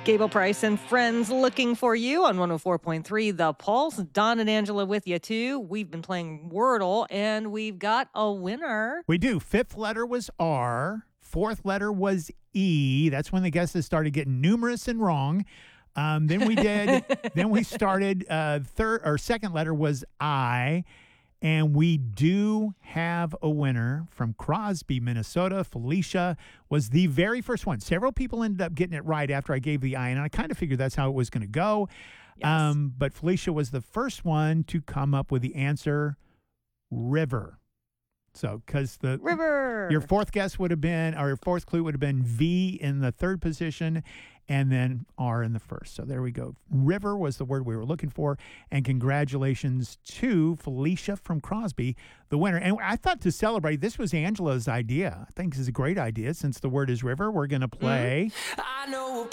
Gable Price and friends looking for you on 104.3 The Pulse. Don and Angela with you too. We've been playing Wordle and we've got a winner. We do. Fifth letter was R. Fourth letter was E. That's when the guesses started getting numerous and wrong. Then we did. Then we started. Third or second letter was I. And we do have a winner from Crosby, Minnesota. Felicia was the very first one. Several people ended up getting it right after I gave the I, and I kind of figured that's how it was going to go. Yes. But Felicia was the first one to come up with the answer, river. So, because River. your fourth guess would have been, or your fourth clue would have been V in the third position and then R in the first. So there we go. River was the word we were looking for. And congratulations to Felicia from Crosby, the winner. And I thought to celebrate, this was Angela's idea. I think this is a great idea. Since the word is river, we're going to play. I know